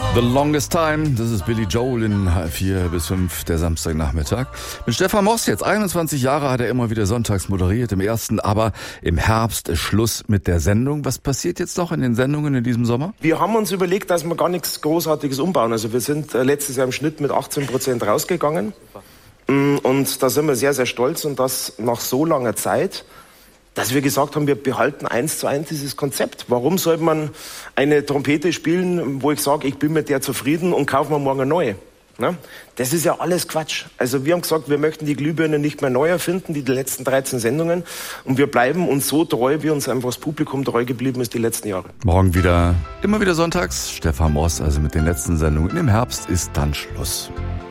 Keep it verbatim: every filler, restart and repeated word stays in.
The Longest Time, das ist Billy Joel in vier bis fünf der Samstagnachmittag. Mit Stefan Moss jetzt, einundzwanzig Jahre hat er immer wieder sonntags moderiert, im ersten, aber im Herbst ist Schluss mit der Sendung. Was passiert jetzt noch in den Sendungen in diesem Sommer? Wir haben uns überlegt, dass wir gar nichts Großartiges umbauen. Also wir sind letztes Jahr im Schnitt mit achtzehn Prozent rausgegangen. Und da sind wir sehr, sehr stolz und das nach so langer Zeit, dass wir gesagt haben, wir behalten eins zu eins dieses Konzept. Warum sollte man eine Trompete spielen, wo ich sage, ich bin mit der zufrieden und kaufe mir morgen eine neue? Ne? Das ist ja alles Quatsch. Also wir haben gesagt, wir möchten die Glühbirne nicht mehr neu erfinden, die letzten dreizehn Sendungen. Und wir bleiben uns so treu, wie uns einfach das Publikum treu geblieben ist die letzten Jahre. Morgen wieder, immer wieder sonntags. Stefan Moss, also mit den letzten Sendungen. Im Herbst ist dann Schluss.